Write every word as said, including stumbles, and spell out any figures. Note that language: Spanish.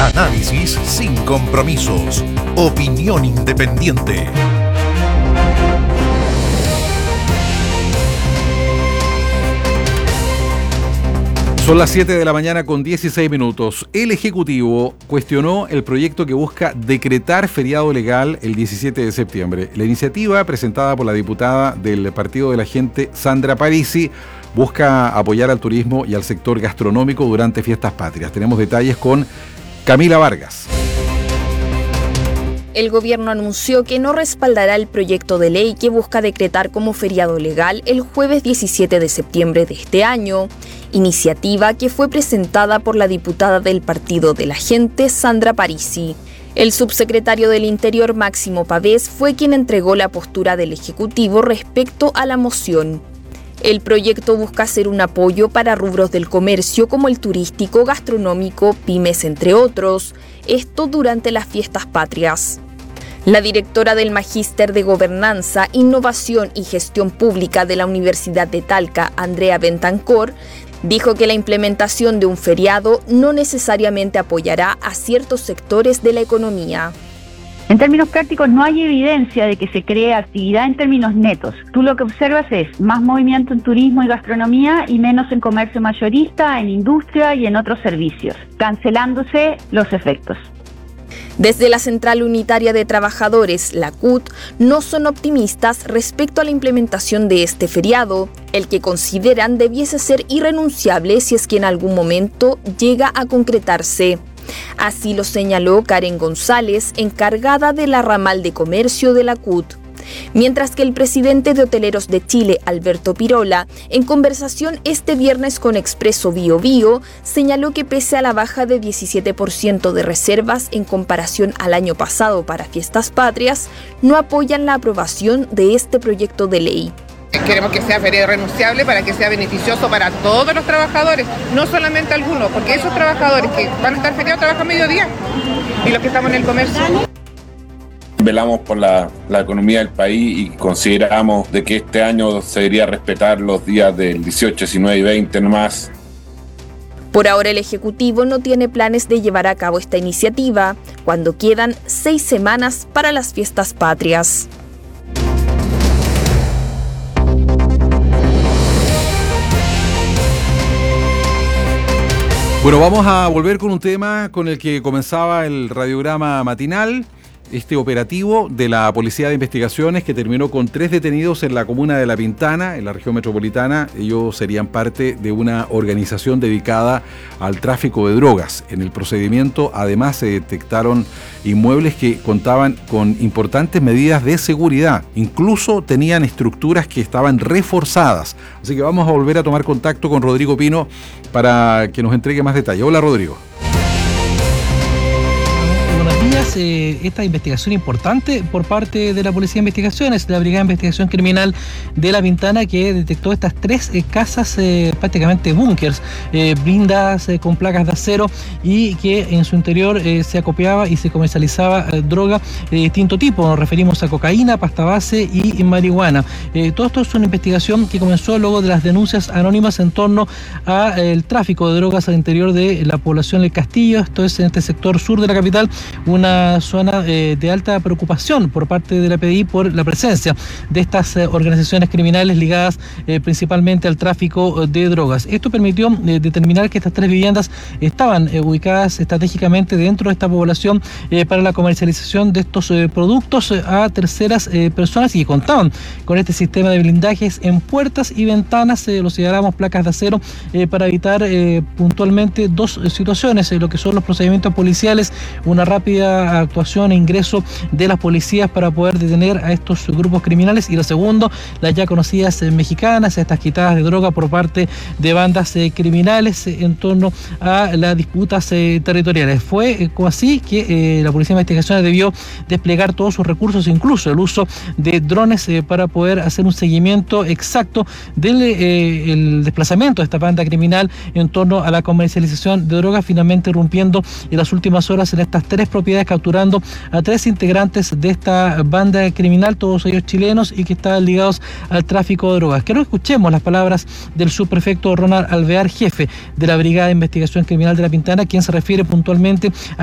Análisis sin compromisos. Opinión independiente. Son las siete de la mañana con dieciséis minutos. El Ejecutivo cuestionó el proyecto que busca decretar feriado legal el diecisiete de septiembre. La iniciativa, presentada por la diputada del Partido de la Gente, Sandra Parisi, busca apoyar al turismo y al sector gastronómico durante fiestas patrias. Tenemos detalles con Camila Vargas. El gobierno anunció que no respaldará el proyecto de ley que busca decretar como feriado legal el jueves diecisiete de septiembre de este año, iniciativa que fue presentada por la diputada del Partido de la Gente, Sandra Parisi. El subsecretario del Interior, Máximo Pavés, fue quien entregó la postura del Ejecutivo respecto a la moción. El proyecto busca ser un apoyo para rubros del comercio como el turístico, gastronómico, pymes, entre otros, esto durante las fiestas patrias. La directora del Magíster de Gobernanza, Innovación y Gestión Pública de la Universidad de Talca, Andrea Bentancor, dijo que la implementación de un feriado no necesariamente apoyará a ciertos sectores de la economía. En términos prácticos, no hay evidencia de que se cree actividad en términos netos. Tú lo que observas es más movimiento en turismo y gastronomía y menos en comercio mayorista, en industria y en otros servicios, cancelándose los efectos. Desde la Central Unitaria de Trabajadores, la C U T, no son optimistas respecto a la implementación de este feriado, el que consideran debiese ser irrenunciable si es que en algún momento llega a concretarse. Así lo señaló Karen González, encargada de la ramal de comercio de la C U T. Mientras que el presidente de Hoteleros de Chile, Alberto Pirola, en conversación este viernes con Expreso Bio Bio, señaló que pese a la baja de diecisiete por ciento de reservas en comparación al año pasado para fiestas patrias, no apoyan la aprobación de este proyecto de ley. Queremos que sea feriado renunciable para que sea beneficioso para todos los trabajadores, no solamente algunos, porque esos trabajadores que van a estar feriados trabajan mediodía y los que estamos en el comercio. Velamos por la, la economía del país y consideramos de que este año se debería respetar los días del dieciocho, diecinueve y veinte nomás. Por ahora el Ejecutivo no tiene planes de llevar a cabo esta iniciativa, cuando quedan seis semanas para las fiestas patrias. Bueno, vamos a volver con un tema con el que comenzaba el radiograma matinal. Este operativo de la Policía de Investigaciones que terminó con tres detenidos en la comuna de La Pintana, en la región metropolitana. Ellos serían parte de una organización dedicada al tráfico de drogas. En el procedimiento, además, se detectaron inmuebles que contaban con importantes medidas de seguridad. Incluso tenían estructuras que estaban reforzadas. Así que vamos a volver a tomar contacto con Rodrigo Pino para que nos entregue más detalles. Hola, Rodrigo. Eh, esta investigación importante por parte de la Policía de Investigaciones, de la Brigada de Investigación Criminal de La Pintana, que detectó estas tres eh, casas eh, prácticamente búnkers, eh, blindadas eh, con placas de acero y que en su interior eh, se acopiaba y se comercializaba eh, droga de distinto tipo. Nos referimos a cocaína, pasta base y, y marihuana. Eh, todo esto es una investigación que comenzó luego de las denuncias anónimas en torno al tráfico de drogas al interior de la población del Castillo. Esto es en este sector sur de la capital, una zona eh, de alta preocupación por parte de la P D I por la presencia de estas eh, organizaciones criminales ligadas eh, principalmente al tráfico de drogas. Esto permitió eh, determinar que estas tres viviendas estaban eh, ubicadas estratégicamente dentro de esta población eh, para la comercialización de estos eh, productos eh, a terceras eh, personas y que contaban con este sistema de blindajes en puertas y ventanas, eh, lo señalamos placas de acero, eh, para evitar eh, puntualmente dos eh, situaciones, eh, lo que son los procedimientos policiales, una rápida actuación e ingreso de las policías para poder detener a estos grupos criminales, y lo segundo, las ya conocidas eh, mexicanas, estas quitadas de droga por parte de bandas eh, criminales eh, en torno a las disputas eh, territoriales. Fue eh, así que eh, la Policía de Investigaciones debió desplegar todos sus recursos, incluso el uso de drones eh, para poder hacer un seguimiento exacto del eh, el desplazamiento de esta banda criminal en torno a la comercialización de drogas, finalmente irrumpiendo en las últimas horas en estas tres propiedades, capturando a tres integrantes de esta banda criminal, todos ellos chilenos y que estaban ligados al tráfico de drogas. Quiero que escuchemos las palabras del subprefecto Ronald Alvear, jefe de la Brigada de Investigación Criminal de La Pintana, quien se refiere puntualmente a